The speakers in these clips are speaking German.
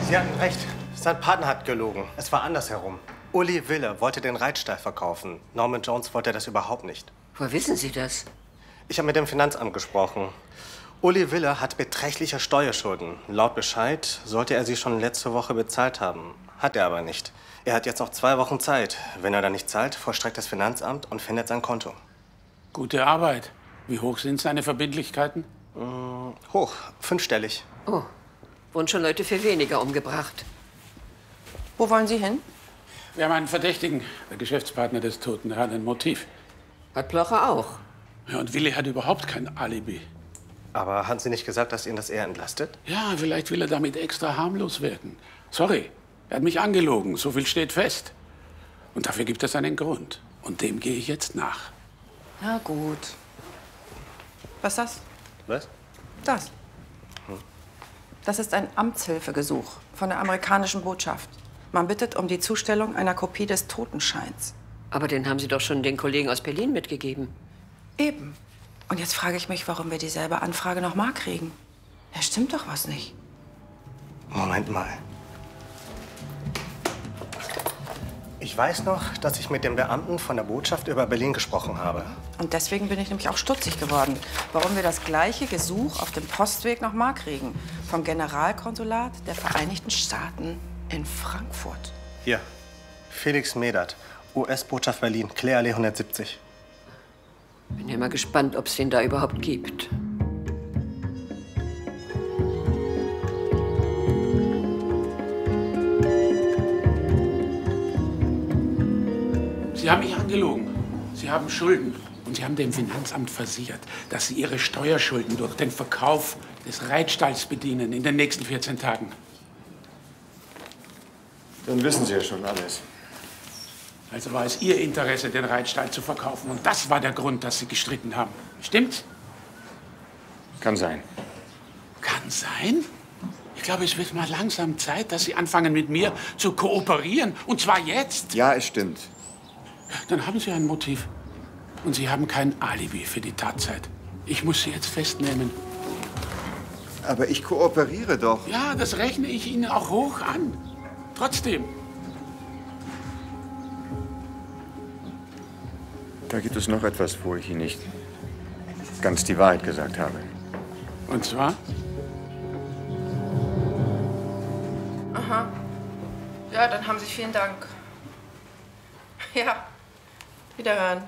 Sie hatten recht. Sein Partner hat gelogen. Es war andersherum. Uli Wille wollte den Reitstall verkaufen. Norman Jones wollte das überhaupt nicht. Woher wissen Sie das? Ich habe mit dem Finanzamt gesprochen. Uli Wille hat beträchtliche Steuerschulden. Laut Bescheid sollte er sie schon letzte Woche bezahlt haben. Hat er aber nicht. Er hat jetzt noch 2 Wochen Zeit. Wenn er dann nicht zahlt, vollstreckt das Finanzamt und findet sein Konto. Gute Arbeit. Wie hoch sind seine Verbindlichkeiten? Hoch, 5-stellig. Oh, wurden schon Leute für weniger umgebracht. Wo wollen Sie hin? Wir haben einen Verdächtigen, der Geschäftspartner des Toten. Er hat ein Motiv. Hat Blocher auch. Ja, und Willi hat überhaupt kein Alibi. Aber haben Sie nicht gesagt, dass ihn das eher entlastet? Ja, vielleicht will er damit extra harmlos wirken. Sorry, er hat mich angelogen. So viel steht fest. Und dafür gibt es einen Grund. Und dem gehe ich jetzt nach. Na gut. Was ist das? Was? Das. Das ist ein Amtshilfegesuch von der amerikanischen Botschaft. Man bittet um die Zustellung einer Kopie des Totenscheins. Aber den haben Sie doch schon den Kollegen aus Berlin mitgegeben. Eben. Und jetzt frage ich mich, warum wir dieselbe Anfrage noch mal kriegen. Da stimmt doch was nicht. Moment mal. Ich weiß noch, dass ich mit dem Beamten von der Botschaft über Berlin gesprochen habe. Und deswegen bin ich nämlich auch stutzig geworden, warum wir das gleiche Gesuch auf dem Postweg noch mal kriegen. Vom Generalkonsulat der Vereinigten Staaten in Frankfurt. Hier, Felix Medert, US-Botschaft Berlin, Kläallee 170. Bin ja mal gespannt, ob es den da überhaupt gibt. Sie haben mich angelogen. Sie haben Schulden. Und Sie haben dem Finanzamt versichert, dass Sie Ihre Steuerschulden durch den Verkauf des Reitstalls bedienen in den nächsten 14 Tagen. Dann wissen Sie ja schon alles. Also war es Ihr Interesse, den Reitstall zu verkaufen. Und das war der Grund, dass Sie gestritten haben. Stimmt's? Kann sein. Kann sein. Ich glaube, es wird mal langsam Zeit, dass Sie anfangen, mit mir zu kooperieren. Und zwar jetzt. Ja, es stimmt. Dann haben Sie ein Motiv. Und Sie haben kein Alibi für die Tatzeit. Ich muss Sie jetzt festnehmen. Aber ich kooperiere doch. Ja, das rechne ich Ihnen auch hoch an. Trotzdem. Da gibt es noch etwas, wo ich Ihnen nicht ganz die Wahrheit gesagt habe. Und zwar? Aha. Ja, dann haben Sie vielen Dank. Ja, wiederhören.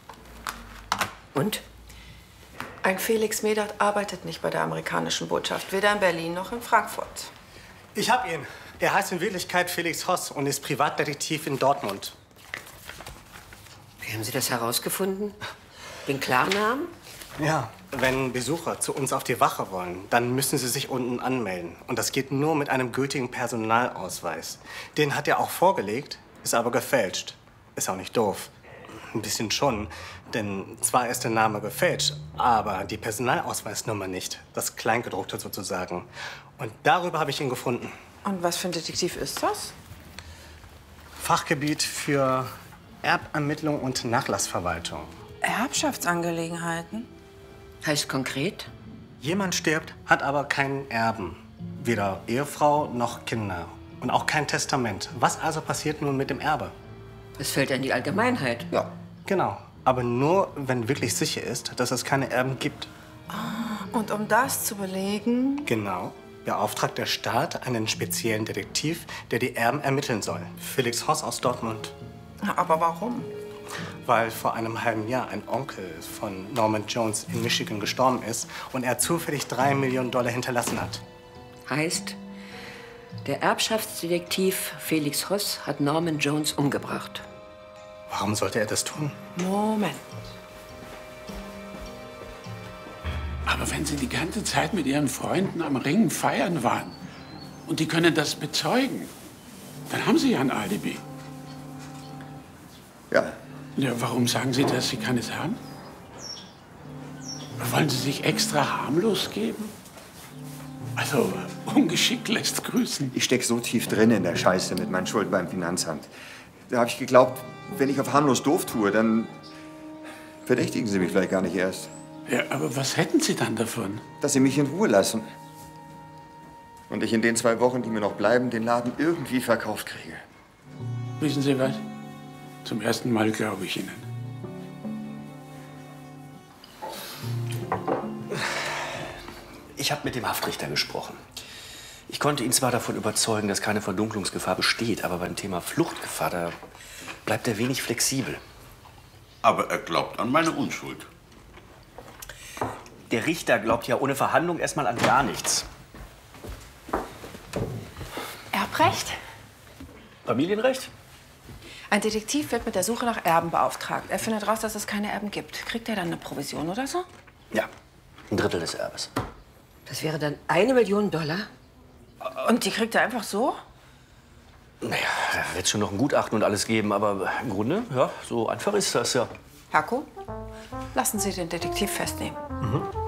Und? Ein Felix Medert arbeitet nicht bei der amerikanischen Botschaft, weder in Berlin noch in Frankfurt. Ich hab ihn. Er heißt in Wirklichkeit Felix Hoss und ist Privatdetektiv in Dortmund. Wie haben Sie das herausgefunden? Den Klarnamen? Ja, wenn Besucher zu uns auf die Wache wollen, dann müssen sie sich unten anmelden. Und das geht nur mit einem gültigen Personalausweis. Den hat er auch vorgelegt, ist aber gefälscht. Ist auch nicht doof. Ein bisschen schon, denn zwar ist der Name gefälscht, aber die Personalausweisnummer nicht. Das Kleingedruckte sozusagen. Und darüber habe ich ihn gefunden. Und was für ein Detektiv ist das? Fachgebiet für Erbermittlung und Nachlassverwaltung. Erbschaftsangelegenheiten? Heißt konkret? Jemand stirbt, hat aber keinen Erben. Weder Ehefrau noch Kinder. Und auch kein Testament. Was also passiert nun mit dem Erbe? Es fällt ja in die Allgemeinheit. Ja, genau. Aber nur, wenn wirklich sicher ist, dass es keine Erben gibt. Und um das zu belegen? Genau. Beauftragt der Staat einen speziellen Detektiv, der die Erben ermitteln soll. Felix Hoss aus Dortmund. Aber warum? Weil vor einem halben Jahr ein Onkel von Norman Jones in Michigan gestorben ist und er zufällig $3 Millionen hinterlassen hat. Heißt, der Erbschaftsdetektiv Felix Hoss hat Norman Jones umgebracht. Warum sollte er das tun? Moment. Aber wenn Sie die ganze Zeit mit Ihren Freunden am Ring feiern waren und die können das bezeugen, dann haben Sie ja ein Alibi. Ja. Ja, warum sagen Sie, dass Sie keines haben? Wollen Sie sich extra harmlos geben? Also, ungeschickt lässt grüßen. Ich steck so tief drin in der Scheiße mit meinen Schulden beim Finanzamt. Da habe ich geglaubt, wenn ich auf harmlos doof tue, dann verdächtigen Sie mich vielleicht gar nicht erst. Ja, aber was hätten Sie dann davon? Dass Sie mich in Ruhe lassen. Und ich in den 2 Wochen, die mir noch bleiben, den Laden irgendwie verkauft kriege. Wissen Sie was? Zum ersten Mal glaube ich Ihnen. Ich habe mit dem Haftrichter gesprochen. Ich konnte ihn zwar davon überzeugen, dass keine Verdunklungsgefahr besteht, aber beim Thema Fluchtgefahr, da bleibt er wenig flexibel. Aber er glaubt an meine Unschuld. Der Richter glaubt ja ohne Verhandlung erstmal an gar nichts. Erbrecht? Familienrecht? Ein Detektiv wird mit der Suche nach Erben beauftragt. Er findet raus, dass es keine Erben gibt. Kriegt er dann eine Provision oder so? Ja, 1/3 des Erbes. Das wäre dann $1 Million? Und die kriegt er einfach so? Naja, da wird schon noch ein Gutachten und alles geben, aber im Grunde, ja, so einfach ist das ja. Herko, lassen Sie den Detektiv festnehmen. Mhm.